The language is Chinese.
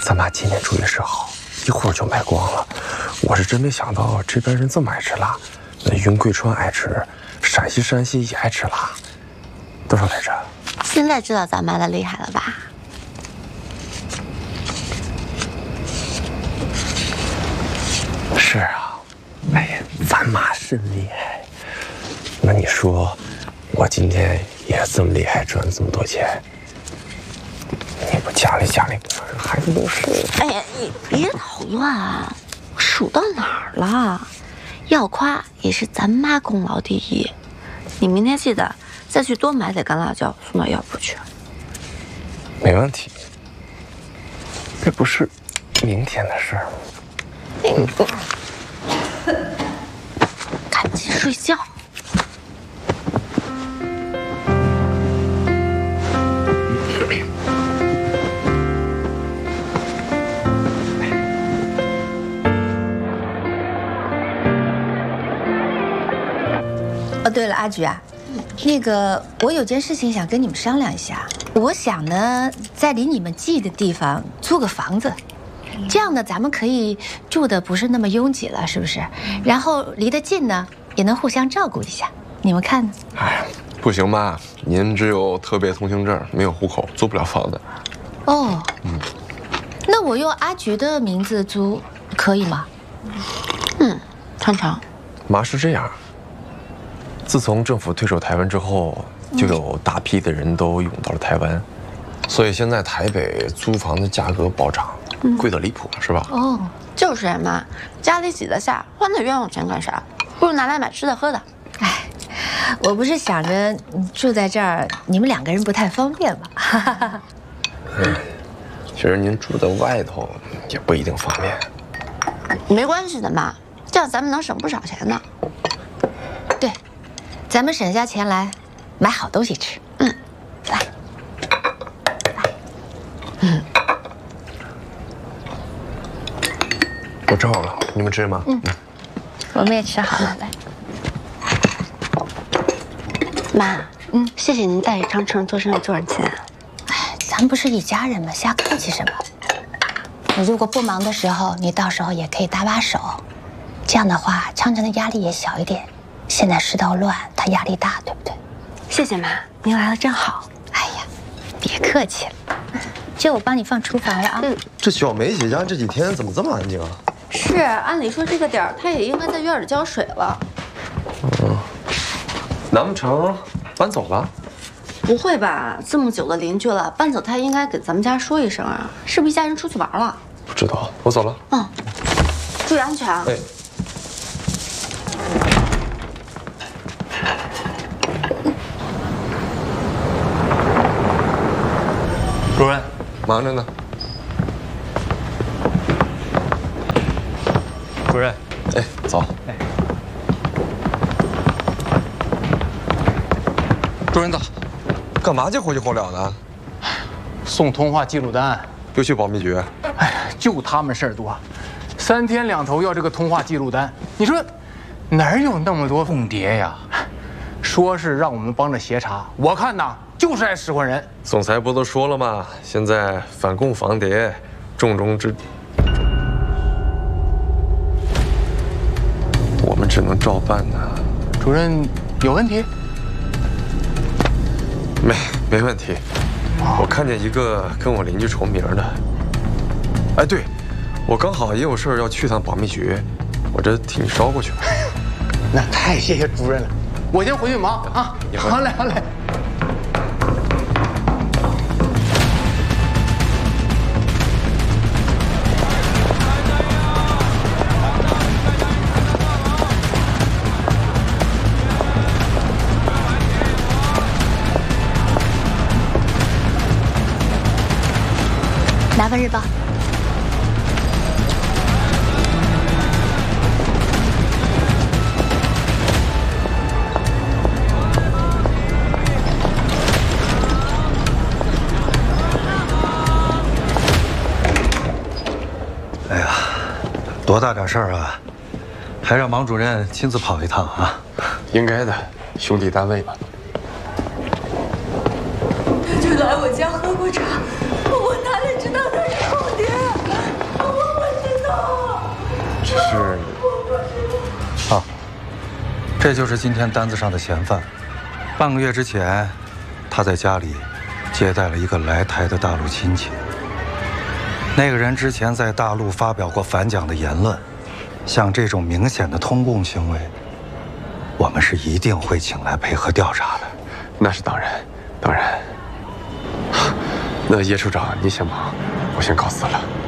咱妈今年注意是好，一会儿就卖光了。我是真没想到这边人这么爱吃辣，那云贵川爱吃，陕西也爱吃辣。多少来着？ 现在知道咱妈的厉害了吧？ 是啊，哎呀，咱妈真厉害。那你说，我今天也这么厉害，赚这么多钱，你不家里孩子都是。 哎呀，你别捣乱啊！数到哪儿了？要夸也是咱妈功劳第一。你明天记得再去多买点干辣椒送到药铺去。 没问题，这不是明天的事儿吗？ 赶紧睡觉。 哦，对了，阿菊啊，那个我有件事情想跟你们商量一下。我想呢，在离你们近的地方租个房子，这样呢，咱们可以住的不是那么拥挤了，是不是？然后离得近呢，也能互相照顾一下。你们看呢？ 哎，不行吧？您只有特别通行证，没有户口，租不了房子。 哦，那我用阿菊的名字租可以吗？ 常常， 妈是这样。自从政府退守台湾之后，就有大批的人都涌到了台湾，所以现在台北租房的价格暴涨，贵得离谱，是吧？ 哦， 就是呀妈，家里挤得下，花那冤枉钱干啥？不如拿来买吃的喝的。 哎，我不是想着住在这儿，你们两个人不太方便吗？ 其实您住在外头也不一定方便。 没关系的妈，这样咱们能省不少钱呢。 对，咱们省下钱来买好东西吃。来， 我吃好了，你们吃吗？ 我们也吃好了，来。 妈，谢谢您带着张成做生意赚钱。 哎，咱不是一家人吗？瞎客气什么？你如果不忙的时候，你到时候也可以搭把手，这样的话，昌成的压力也小一点。现在世道乱，他压力大，对不对？ 谢谢妈，您来了真好。 哎呀，别客气了。这我帮你放厨房了啊。 这小梅姐家这几天怎么这么安静啊？ 是，按理说这个点儿，她也应该在院里浇水了。 难不成搬走了？ 不会吧？这么久的邻居了，搬走她应该给咱们家说一声啊，是不是一家人出去玩了？ 不知道，我走了。 注意安全啊！ 哎， 主任， 忙着呢。 主任， 哎，走。 主任早，干嘛去火急火燎的？ 送通话记录单， 又去保密局？ 哎呀，就他们事儿多，3天2头要这个通话记录单，你说哪有那么多凤谍呀？说是让我们帮着协查，我看呐就是爱使唤人。 总裁不都说了吗？现在反共防谍，重中之，我们只能照办呐。 主任有问题？ 没问题。我看见一个跟我邻居重名的。哎，对，我刚好也有事要去趟保密局，我这替你捎过去吧。 那太谢谢主任了，我先回去忙啊。好嘞，好嘞。 拿份日报。 哎呀，多大点事儿啊，还让王主任亲自跑一趟啊？ 应该的，兄弟单位嘛。 他就来我家喝过茶，我哪里知道他是凤蝶？ 这就是今天单子上的嫌犯。半个月之前，他在家里接待了一个来台的大陆亲戚。那个人之前在大陆发表过反蒋的言论，像这种明显的通共行为，我们是一定会请来配合调查的。 那是当然，当然。那叶处长，你先忙，我先告辞了。